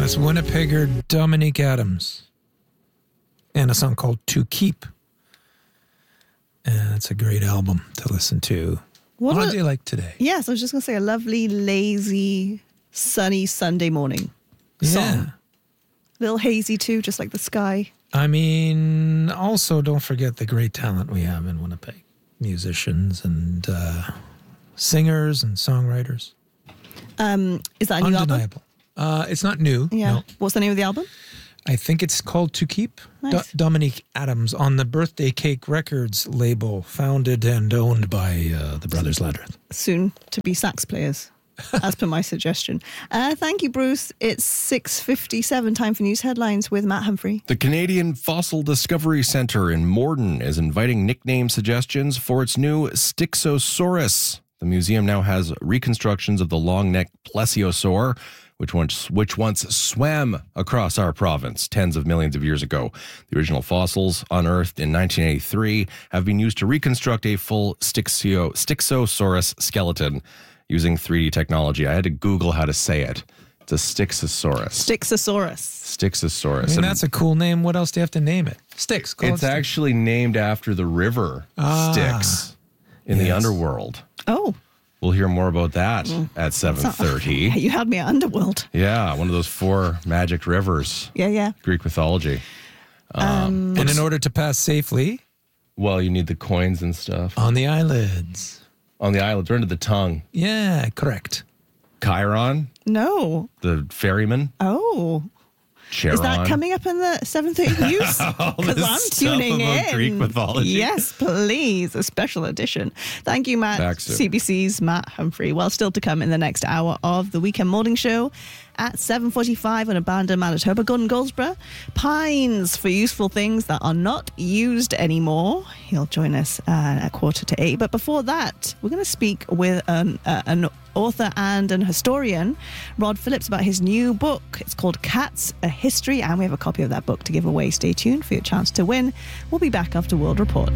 That's Winnipegger Dominique Adams. And a song called To Keep. And it's a great album to listen to. What a day like today. Yes, I was just going to say a lovely, lazy, sunny Sunday morning song. Yeah. A little hazy too, just like the sky. I mean, also don't forget the great talent we have in Winnipeg. Musicians and singers and songwriters. Is that a new album? Undeniable. It's not new. Yeah. No. What's the name of the album? I think it's called To Keep. Nice. Dominique Adams on the Birthday Cake Records label, founded and owned by the Brothers Landreth. Soon to be sax players, as per my suggestion. Thank you, Bruce. It's 6:57, time for news headlines with Matt Humphrey. The Canadian Fossil Discovery Centre in Morden is inviting nickname suggestions for its new Styxosaurus. The museum now has reconstructions of the long-necked plesiosaur, which once swam across our province tens of millions of years ago. The original fossils, unearthed in 1983, have been used to reconstruct a full Styxosaurus skeleton using 3D technology. I had to Google how to say it. It's a Styxosaurus. Styxosaurus. I mean, that's a cool name. What else do you have to name it? Styx. It's actually named after the river Styx in the underworld. Oh. We'll hear more about that at 7:30. You had me at Underworld. Yeah, one of those 4 magic rivers. Yeah. Greek mythology. And in order to pass safely, well, you need the coins and stuff. on the eyelids. On the island, under the tongue. Yeah, correct. Chiron, No. the ferryman. Oh. Charon. Is that coming up in the 7:30 news? Because I'm tuning in. Greek mythology. Yes, please. A special edition. Thank you, Matt. Back soon. CBC's Matt Humphrey. Well, still to come in the next hour of the Weekend Morning Show at 7:45 on Abandoned Manitoba. Gordon Goldsborough, Pines for useful things that are not used anymore. He'll join us at 7:45. But before that, we're going to speak with an author and an historian, Rod Phillips, about his new book. It's called Cats, A History, and we have a copy of that book to give away. Stay tuned for your chance to win. We'll be back after World Report.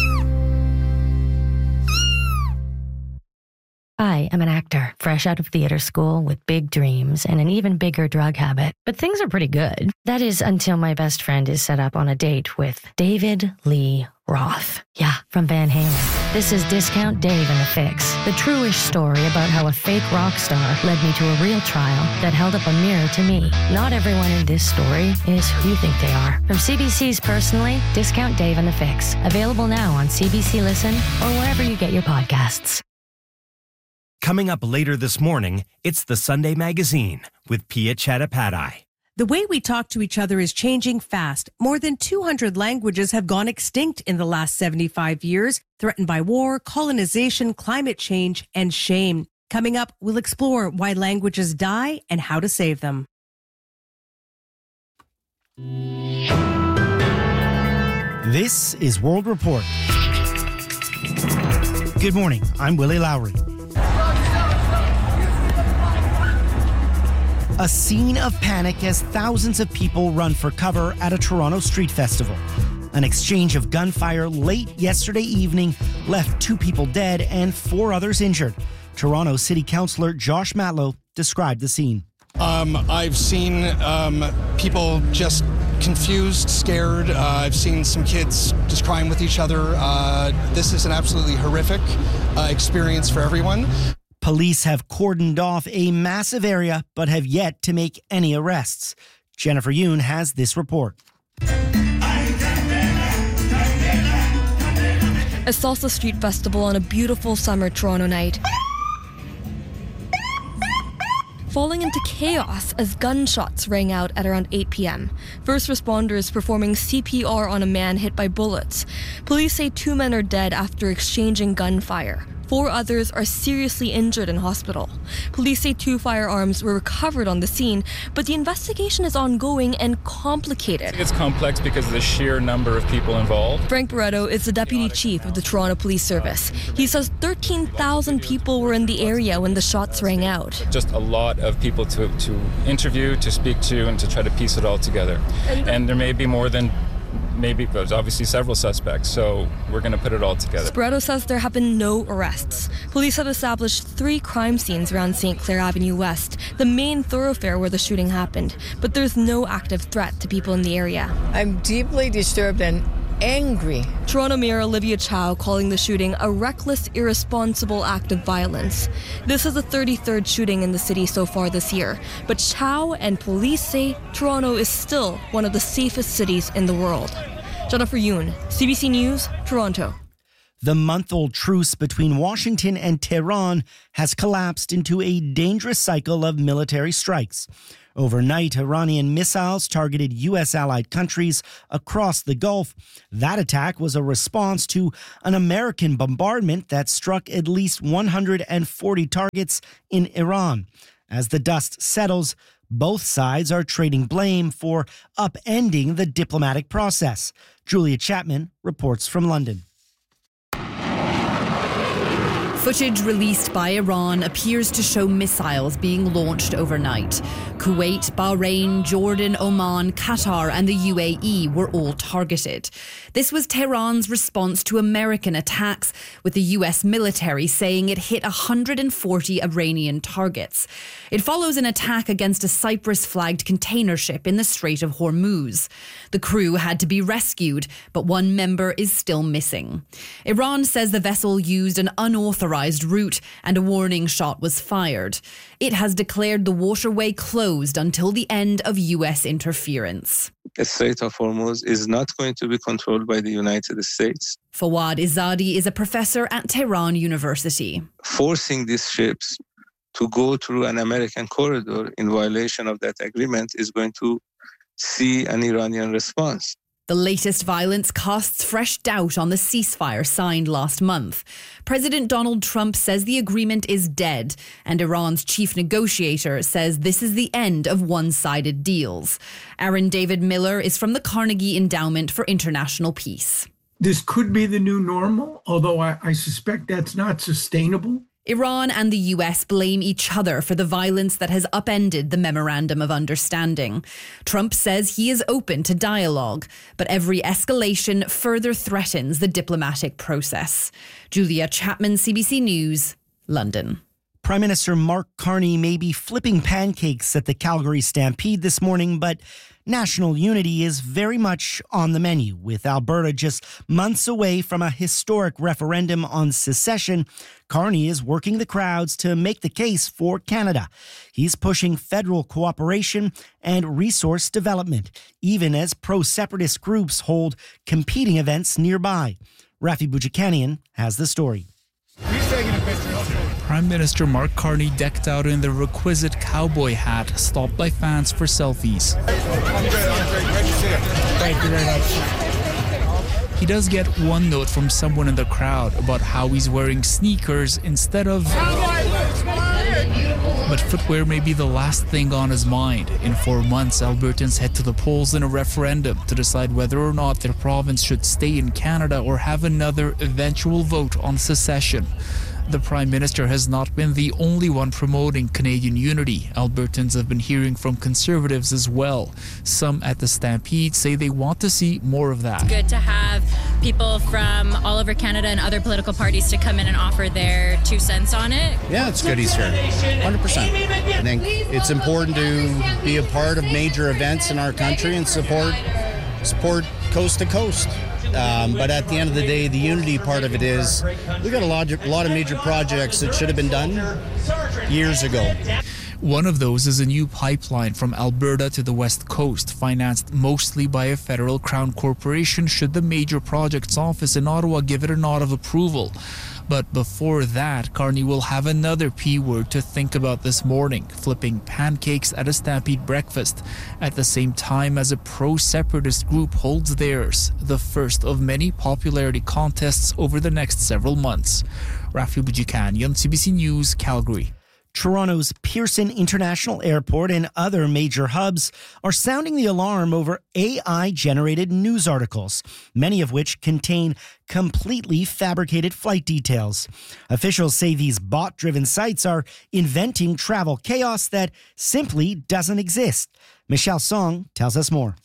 I am an actor, fresh out of theater school with big dreams and an even bigger drug habit. But things are pretty good. That is until my best friend is set up on a date with David Lee Roth. Yeah, from Van Halen. This is Discount Dave and the Fix, the true-ish story about how a fake rock star led me to a real trial that held up a mirror to me. Not everyone in this story is who you think they are. From CBC's Personally, Discount Dave and the Fix. Available now on CBC Listen or wherever you get your podcasts. Coming up later this morning, it's the Sunday Magazine with Pia Chattopadhyay. The way we talk to each other is changing fast. More than 200 languages have gone extinct in the last 75 years, threatened by war, colonization, climate change, and shame. Coming up, we'll explore why languages die and how to save them. This is World Report. Good morning, I'm Willie Lowry. A scene of panic as thousands of people run for cover at a Toronto street festival. An exchange of gunfire late yesterday evening left 2 people dead and 4 others injured. Toronto City Councillor Josh Matlow described the scene. I've seen people just confused, scared. I've seen some kids just crying with each other. This is an absolutely horrific experience for everyone. Police have cordoned off a massive area, but have yet to make any arrests. Jennifer Yoon has this report. A salsa street festival on a beautiful summer Toronto night, falling into chaos as gunshots rang out at around 8 p.m. First responders performing CPR on a man hit by bullets. Police say 2 men are dead after exchanging gunfire. 4 others are seriously injured in hospital. Police say 2 firearms were recovered on the scene, but the investigation is ongoing and complicated. It's complex because of the sheer number of people involved. Frank Barretto is the deputy chief of the Toronto Police Service. He says 13,000 people were in the area when the shots rang out. Just a lot of people to interview, to speak to, and to try to piece it all together. And there may be more than maybe there's obviously several suspects, so we're going to put it all together. Sporato says there have been no arrests. Police have established 3 crime scenes around St. Clair Avenue West, the main thoroughfare where the shooting happened, but there's no active threat to people in the area. I'm deeply disturbed and angry. Toronto Mayor Olivia Chow calling the shooting a reckless, irresponsible act of violence. This is the 33rd shooting in the city so far this year, but Chow and police say Toronto is still one of the safest cities in the world. Jennifer Yoon, CBC News, Toronto. The month-old truce between Washington and Tehran has collapsed into a dangerous cycle of military strikes. Overnight, Iranian missiles targeted U.S. allied countries across the Gulf. That attack was a response to an American bombardment that struck at least 140 targets in Iran. As the dust settles, both sides are trading blame for upending the diplomatic process. Julia Chapman reports from London. Footage released by Iran appears to show missiles being launched overnight. Kuwait, Bahrain, Jordan, Oman, Qatar and the UAE were all targeted. This was Tehran's response to American attacks, with the US military saying it hit 140 Iranian targets. It follows an attack against a Cyprus-flagged container ship in the Strait of Hormuz. The crew had to be rescued, but one member is still missing. Iran says the vessel used an unauthorized route and a warning shot was fired. It has declared the waterway closed until the end of US interference. The Strait of Hormuz is not going to be controlled by the United States. Fawad Izzadi is a professor at Tehran University. Forcing these ships to go through an American corridor in violation of that agreement is going to see an Iranian response. The latest violence casts fresh doubt on the ceasefire signed last month. President Donald Trump says the agreement is dead, and Iran's chief negotiator says this is the end of one-sided deals. Aaron David Miller is from the Carnegie Endowment for International Peace. This could be the new normal, although I suspect that's not sustainable. Iran and the US blame each other for the violence that has upended the Memorandum of Understanding. Trump says he is open to dialogue, but every escalation further threatens the diplomatic process. Julia Chapman, CBC News, London. Prime Minister Mark Carney may be flipping pancakes at the Calgary Stampede this morning, but national unity is very much on the menu. With Alberta just months away from a historic referendum on secession, Carney is working the crowds to make the case for Canada. He's pushing federal cooperation and resource development, even as pro-separatist groups hold competing events nearby. Rafi Boudjikanian has the story. Prime Minister Mark Carney decked out in the requisite cowboy hat, stopped by fans for selfies. Thank you very much. He does get one note from someone in the crowd about how he's wearing sneakers instead of... But footwear may be the last thing on his mind. In 4 months, Albertans head to the polls in a referendum to decide whether or not their province should stay in Canada or have another eventual vote on secession. The Prime Minister has not been the only one promoting Canadian unity. Albertans have been hearing from Conservatives as well. Some at the Stampede say they want to see more of that. It's good to have people from all over Canada and other political parties to come in and offer their 2 cents on it. Yeah, it's good he's here. 100%. I think it's important to be a part of major events in our country and support coast to coast. But at the end of the day, the unity part of it is we got a lot of major projects that should have been done years ago. One of those is a new pipeline from Alberta to the West Coast, financed mostly by a federal crown corporation should the Major Projects Office in Ottawa give it a nod of approval. But before that, Carney will have another P word to think about this morning, flipping pancakes at a Stampede breakfast, at the same time as a pro-separatist group holds theirs, the first of many popularity contests over the next several months. Rafi Boudjikanian, CBC News, Calgary. Toronto's Pearson International Airport and other major hubs are sounding the alarm over AI-generated news articles, many of which contain completely fabricated flight details. Officials say these bot-driven sites are inventing travel chaos that simply doesn't exist. Michelle Song tells us more.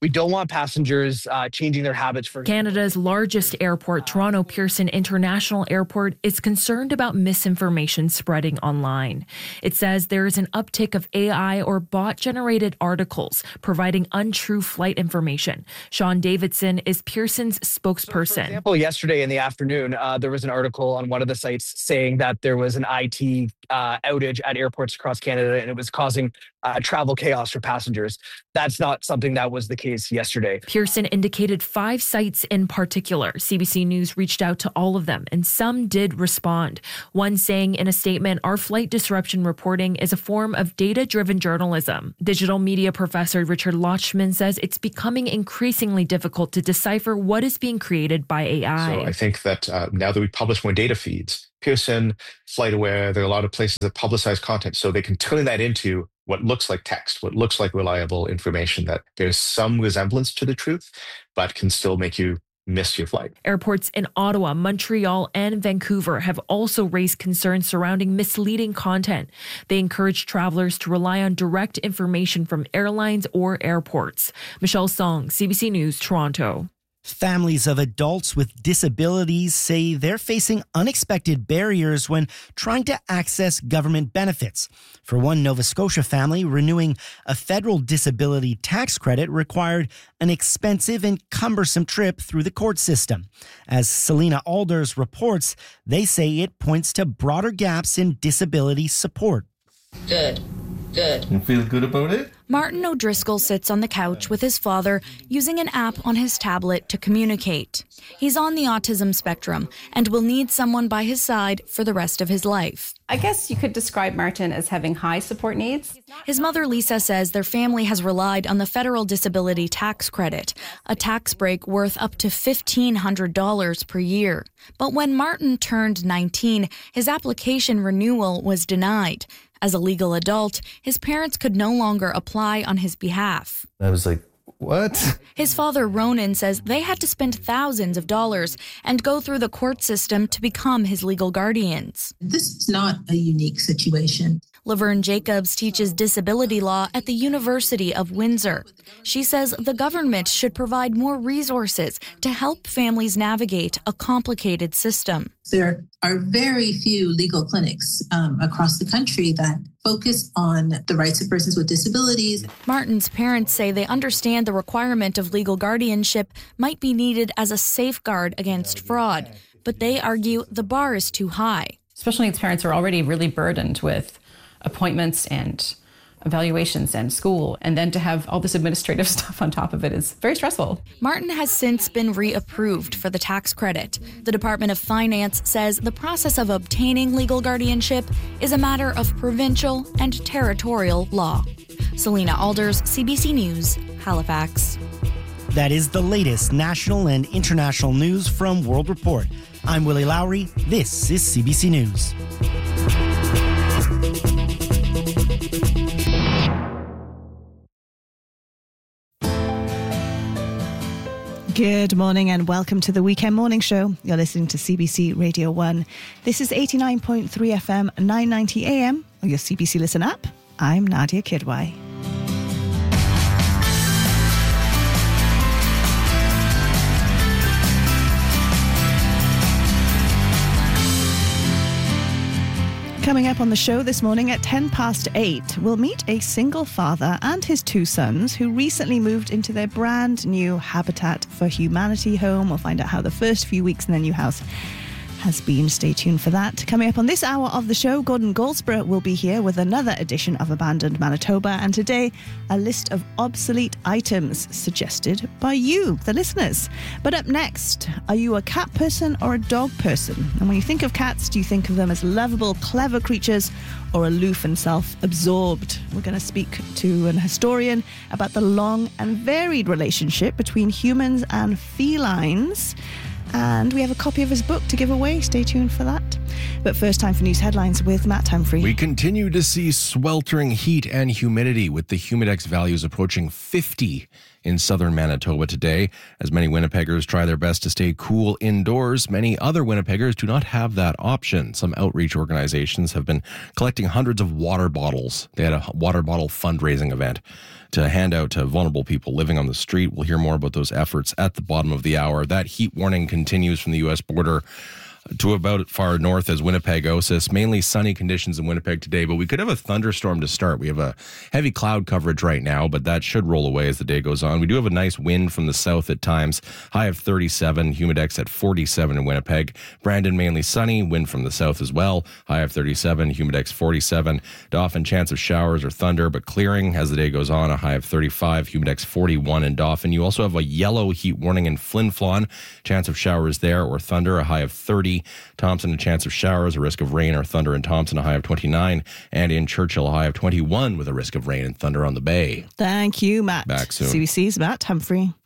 We don't want passengers changing their habits for Canada's largest airport, Toronto Pearson International Airport, is concerned about misinformation spreading online. It says there is an uptick of AI or bot-generated articles providing untrue flight information. Sean Davidson is Pearson's spokesperson. For example, yesterday in the afternoon, there was an article on one of the sites saying that there was an IT outage at airports across Canada, and it was causing travel chaos for passengers. That's not something that was the case yesterday. Pearson indicated 5 sites in particular. CBC News reached out to all of them, and some did respond. One saying in a statement, "Our flight disruption reporting is a form of data-driven journalism." Digital media professor Richard Lochman says it's becoming increasingly difficult to decipher what is being created by AI. So I think that now that we publish more data feeds, Pearson, FlightAware, there are a lot of places that publicize content, so they can turn that into what looks like text, what looks like reliable information that bears some resemblance to the truth, but can still make you miss your flight. Airports in Ottawa, Montreal, and Vancouver have also raised concerns surrounding misleading content. They encourage travelers to rely on direct information from airlines or airports. Michelle Song, CBC News, Toronto. Families of adults with disabilities say they're facing unexpected barriers when trying to access government benefits. For one Nova Scotia family, renewing a federal disability tax credit required an expensive and cumbersome trip through the court system. As Selena Alders reports, they say it points to broader gaps in disability support. Good. You feel good about it? Martin O'Driscoll sits on the couch with his father using an app on his tablet to communicate. He's on the autism spectrum and will need someone by his side for the rest of his life. I guess you could describe Martin as having high support needs. His mother, Lisa, says their family has relied on the federal disability tax credit, a tax break worth up to $1,500 per year. But when Martin turned 19, his application renewal was denied. As a legal adult, his parents could no longer apply on his behalf. I was like, what? His father, Ronan, says they had to spend thousands of dollars and go through the court system to become his legal guardians. This is not a unique situation. Laverne Jacobs teaches disability law at the University of Windsor. She says the government should provide more resources to help families navigate a complicated system. There are very few legal clinics across the country that focus on the rights of persons with disabilities. Martin's parents say they understand the requirement of legal guardianship might be needed as a safeguard against fraud, but they argue the bar is too high. Special needs parents are already really burdened with appointments and evaluations and school, and then to have all this administrative stuff on top of it is very stressful. Martin has since been reapproved for the tax credit. The Department of Finance says the process of obtaining legal guardianship is a matter of provincial and territorial law. Selena Alders, CBC News, Halifax. That is the latest national and international news from World Report. I'm Willie Lowry. This is CBC News. Good morning and welcome to the Weekend Morning Show. You're listening to CBC Radio 1. This is 89.3 FM, 990 AM on your CBC Listen app. I'm Nadia Kidwai. Coming up on the show this morning at 8:10, we'll meet a single father and his 2 sons who recently moved into their brand new Habitat for Humanity home. We'll find out how the first few weeks in their new house has been. Stay tuned for that. Coming up on this hour of the show, Gordon Goldsborough will be here with another edition of Abandoned Manitoba, and today a list of obsolete items suggested by you, the listeners. But up next, are you a cat person or a dog person? And when you think of cats, do you think of them as lovable, clever creatures or aloof and self-absorbed? We're going to speak to an historian about the long and varied relationship between humans and felines. And we have a copy of his book to give away. Stay tuned for that. But first, time for news headlines with Matt Humphrey. We continue to see sweltering heat and humidity, with the Humidex values approaching 50 in southern Manitoba today. As many Winnipeggers try their best to stay cool indoors, many other Winnipeggers do not have that option. Some outreach organizations have been collecting hundreds of water bottles. They had a water bottle fundraising event to hand out to vulnerable people living on the street. We'll hear more about those efforts at the bottom of the hour. That heat warning continues from the U.S. border to about as far north as Winnipeg, OSIS. Mainly sunny conditions in Winnipeg today, but we could have a thunderstorm to start. We have a heavy cloud coverage right now, but that should roll away as the day goes on. We do have a nice wind from the south at times. High of 37, Humidex at 47 in Winnipeg. Brandon, mainly sunny, wind from the south as well. High of 37, Humidex 47. Dauphin, chance of showers or thunder, but clearing as the day goes on. A high of 35, Humidex 41 in Dauphin. You also have a yellow heat warning in Flin Flon. Chance of showers there or thunder, a high of 30. Thompson, a chance of showers, a risk of rain or thunder in Thompson, a high of 29. And in Churchill, a high of 21 with a risk of rain and thunder on the bay. Thank you, Matt. Back soon. CBC's Matt Humphrey.